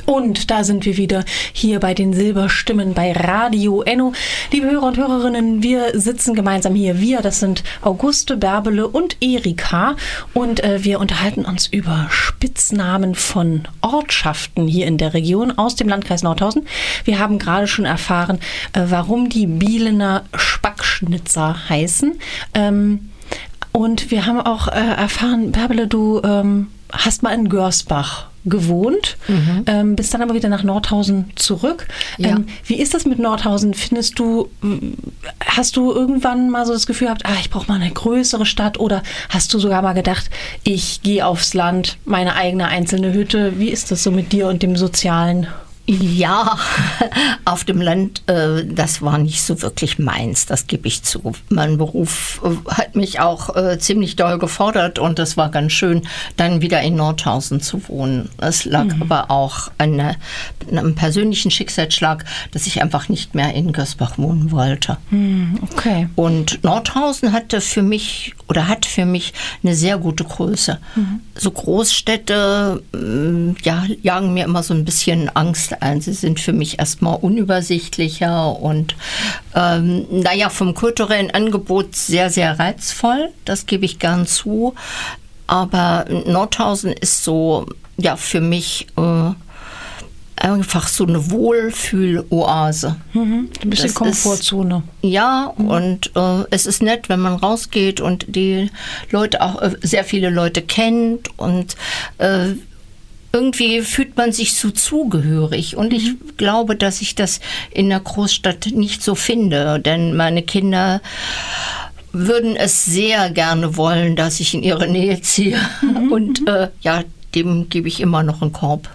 Und da sind wir wieder hier bei den Silberstimmen bei Radio Enno. Liebe Hörer und Hörerinnen, wir sitzen gemeinsam hier. Wir, das sind Auguste, Bärbele und Erika. Und wir unterhalten uns über Spitznamen von Ortschaften hier in der Region aus dem Landkreis Nordhausen. Wir haben gerade schon erfahren, warum die Bielener Spackschnitzer heißen. Und wir haben auch erfahren, Bärbele, du hast mal in Görsbach gewohnt, bist dann aber wieder nach Nordhausen zurück. Ja. Wie ist das mit Nordhausen? Hast du irgendwann mal so das Gefühl gehabt, ich brauche mal eine größere Stadt, oder hast du sogar mal gedacht, ich gehe aufs Land, meine eigene einzelne Hütte? Wie ist das so mit dir und dem Sozialen? Ja, auf dem Land, das war nicht so wirklich meins, das gebe ich zu. Mein Beruf hat mich auch ziemlich doll gefordert und es war ganz schön, dann wieder in Nordhausen zu wohnen. Es lag aber auch an einem persönlichen Schicksalsschlag, dass ich einfach nicht mehr in Görsbach wohnen wollte. Okay. Und Nordhausen hat für mich eine sehr gute Größe. So Großstädte jagen mir immer so ein bisschen Angst ein. Sie sind für mich erstmal unübersichtlicher und vom kulturellen Angebot sehr, sehr reizvoll. Das gebe ich gern zu. Aber Nordhausen ist so, für mich einfach so eine Wohlfühl-Oase. Ein bisschen Komfortzone. Und es ist nett, wenn man rausgeht und die Leute auch sehr viele Leute kennt und irgendwie fühlt man sich so zugehörig. Und ich glaube, dass ich das in der Großstadt nicht so finde, denn meine Kinder würden es sehr gerne wollen, dass ich in ihre Nähe ziehe. Und dem gebe ich immer noch einen Korb.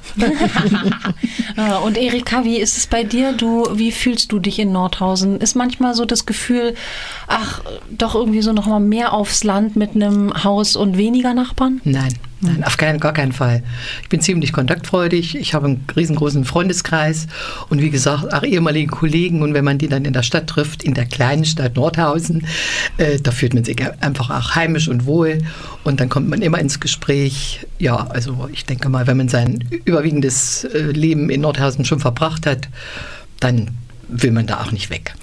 Und Erika, wie ist es bei dir? Wie fühlst du dich in Nordhausen? Ist manchmal so das Gefühl, doch irgendwie so noch mal mehr aufs Land mit einem Haus und weniger Nachbarn? Nein, auf gar keinen Fall. Ich bin ziemlich kontaktfreudig. Ich habe einen riesengroßen Freundeskreis und wie gesagt, auch ehemalige Kollegen. Und wenn man die dann in der Stadt trifft, in der kleinen Stadt Nordhausen, da fühlt man sich einfach auch heimisch und wohl. Und dann kommt man immer ins Gespräch. Ja, also ich denke mal, wenn man sein überwiegendes Leben in Nordhausen schon verbracht hat, dann will man da auch nicht weg.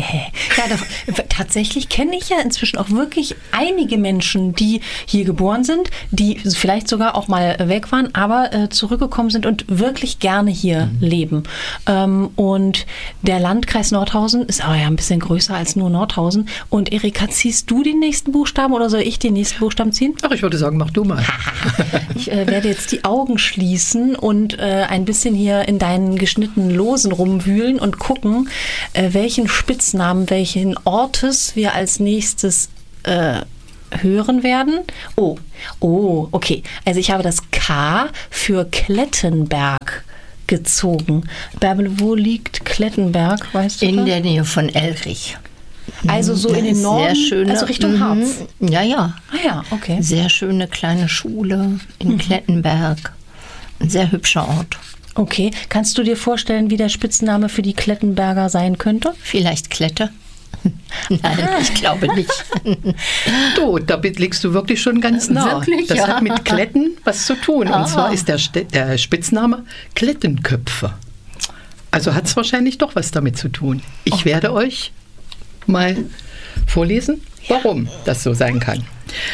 Tatsächlich kenne ich ja inzwischen auch wirklich einige Menschen, die hier geboren sind, die vielleicht sogar auch mal weg waren, aber zurückgekommen sind und wirklich gerne hier leben. Und der Landkreis Nordhausen ist aber ja ein bisschen größer als nur Nordhausen. Und Erika, ziehst du den nächsten Buchstaben oder soll ich den nächsten Buchstaben ziehen? Ach, ich würde sagen, mach du mal. Ich werde jetzt die Augen schließen und ein bisschen hier in deinen geschnittenen Losen rumwühlen und gucken, welchen Spitznamen, welchen Ortes wir als nächstes hören werden. Oh, okay. Also ich habe das K für Klettenberg gezogen. Bärbele, wo liegt Klettenberg, weißt du? In der Nähe von Elrich. Also so in den Norden, sehr schöne, also Richtung Harz? Ja. Ah ja, okay. Sehr schöne kleine Schule in Klettenberg. Ein sehr hübscher Ort. Okay, kannst du dir vorstellen, wie der Spitzname für die Klettenberger sein könnte? Vielleicht Klette? Nein, ich glaube nicht. Du, da liegst du wirklich schon ganz nah. Wirklich, das hat mit Kletten was zu tun. Und zwar ist der Spitzname Klettenköpfe. Also hat es wahrscheinlich doch was damit zu tun. Ich werde euch mal vorlesen, warum das so sein kann.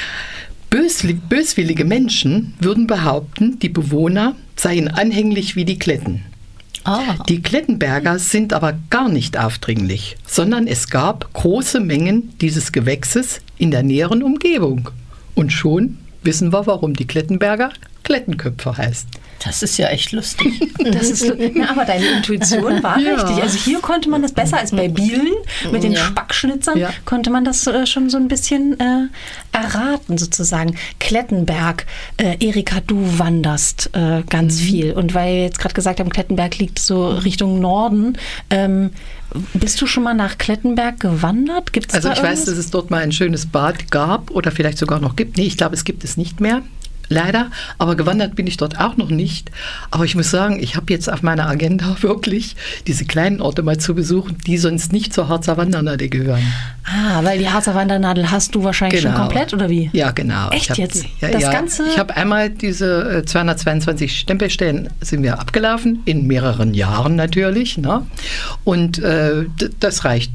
Böswillige Menschen würden behaupten, die Bewohner seien anhänglich wie die Kletten. Die Klettenberger sind aber gar nicht aufdringlich, sondern es gab große Mengen dieses Gewächses in der näheren Umgebung. Und schon wissen wir, warum die Klettenberger Klettenköpfe heißt. Das ist ja echt lustig. Aber deine Intuition war richtig. Also hier konnte man das besser als bei Bielen mit den Spackschnitzern, konnte man das schon so ein bisschen erraten sozusagen. Klettenberg, Erika, du wanderst ganz viel. Und weil wir jetzt gerade gesagt haben, Klettenberg liegt so Richtung Norden, bist du schon mal nach Klettenberg gewandert? Ich weiß, dass es dort mal ein schönes Bad gab oder vielleicht sogar noch gibt. Nee, ich glaube, es gibt es nicht mehr. leider, aber gewandert bin ich dort auch noch nicht. Aber ich muss sagen, ich habe jetzt auf meiner Agenda wirklich diese kleinen Orte mal zu besuchen, die sonst nicht zur Harzer Wandernadel gehören. Ah, weil die Harzer Wandernadel hast du wahrscheinlich schon komplett, oder wie? Ja, genau. Echt jetzt? Das Ganze? Ich habe einmal diese 222 Stempelstellen sind wir abgelaufen, in mehreren Jahren natürlich. Ne? Und das reicht.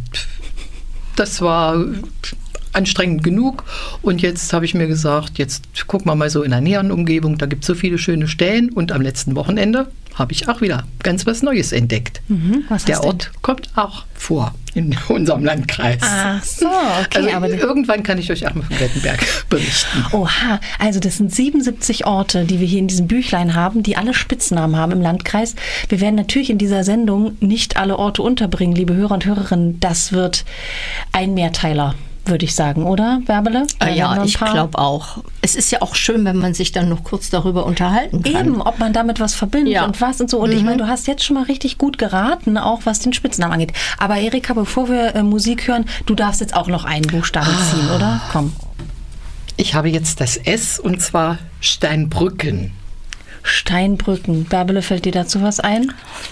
Das war anstrengend genug und jetzt habe ich mir gesagt, jetzt gucken wir mal so in der näheren Umgebung, da gibt es so viele schöne Stellen und am letzten Wochenende habe ich auch wieder ganz was Neues entdeckt. Der Ort kommt auch vor in unserem Landkreis. Ach so, okay. Also aber irgendwann kann ich euch auch mal von Rettenberg berichten. Oha, also das sind 77 Orte, die wir hier in diesem Büchlein haben, die alle Spitznamen haben im Landkreis. Wir werden natürlich in dieser Sendung nicht alle Orte unterbringen, liebe Hörer und Hörerinnen. Das wird ein Mehrteiler, würde ich sagen, oder, Bärbele? Ja, ich glaube auch. Es ist ja auch schön, wenn man sich dann noch kurz darüber unterhalten kann. Eben, ob man damit was verbindet und was und so. Und ich meine, du hast jetzt schon mal richtig gut geraten, auch was den Spitznamen angeht. Aber Erika, bevor wir Musik hören, du darfst jetzt auch noch einen Buchstaben ziehen, oder? Komm. Ich habe jetzt das S und zwar Steinbrücken. Steinbrücken. Bärbele, fällt dir dazu was ein?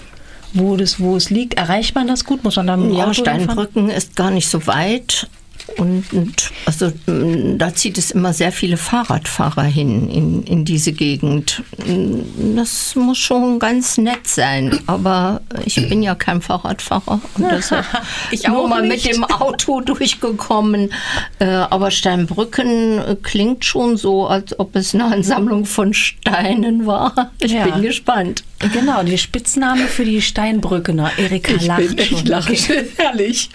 Wo es liegt? Erreicht man das gut? Muss man da mit dem Auto Steinbrücken ist gar nicht so weit. Und also da zieht es immer sehr viele Fahrradfahrer hin in diese Gegend. Das muss schon ganz nett sein, aber ich bin ja kein Fahrradfahrer und deshalb ich nur auch mal nicht. mit dem Auto durchgekommen. Aber Steinbrücken klingt schon so, als ob es eine Ansammlung von Steinen war. Ich bin gespannt. Genau, die Spitzname für die Steinbrückener. Erika lacht schon. Ich lache schon, herrlich.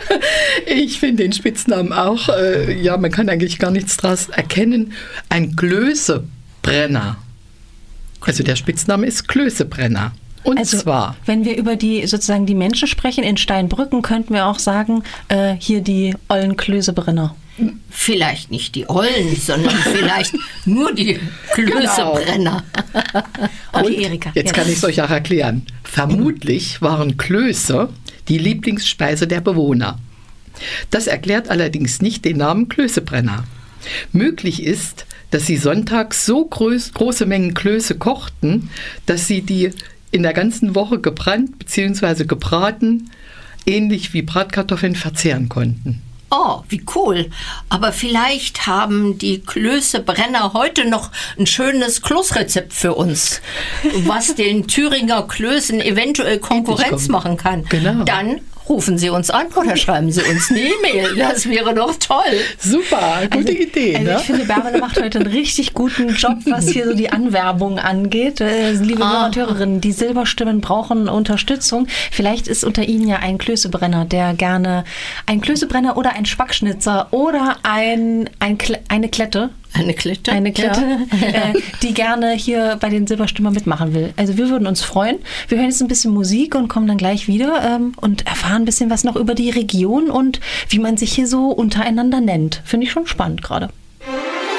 Ich finde den Spitznamen auch, man kann eigentlich gar nichts draus erkennen. Ein Klößebrenner. Also der Spitzname ist Klößebrenner. Und also, zwar, wenn wir über die Menschen sprechen in Steinbrücken, könnten wir auch sagen, hier die ollen Klößebrenner. Vielleicht nicht die Ollen, sondern vielleicht nur die Klößebrenner. Okay, Erika. Jetzt kann ich es euch auch erklären. Vermutlich waren Klöße die Lieblingsspeise der Bewohner. Das erklärt allerdings nicht den Namen Klößebrenner. Möglich ist, dass sie sonntags so große Mengen Klöße kochten, dass sie die in der ganzen Woche gebrannt bzw. gebraten, ähnlich wie Bratkartoffeln, verzehren konnten. Oh, wie cool. Aber vielleicht haben die Klößebrenner heute noch ein schönes Kloßrezept für uns, was den Thüringer Klößen eventuell Konkurrenz machen kann. Genau. Dann rufen Sie uns an oder schreiben Sie uns eine E-Mail. Das wäre doch toll. Super, gute Idee. Also ich finde, Bärbele macht heute einen richtig guten Job, was hier so die Anwerbung angeht. Liebe Hörer und Hörerinnen, die Silberstimmen brauchen Unterstützung. Vielleicht ist unter Ihnen ja ein Klößebrenner, der gerne ein Klößebrenner oder ein Spackschnitzer oder eine Klette. Eine Klette? Eine Klette, die gerne hier bei den Silberstimmern mitmachen will. Also wir würden uns freuen. Wir hören jetzt ein bisschen Musik und kommen dann gleich wieder und erfahren ein bisschen was noch über die Region und wie man sich hier so untereinander nennt. Finde ich schon spannend gerade.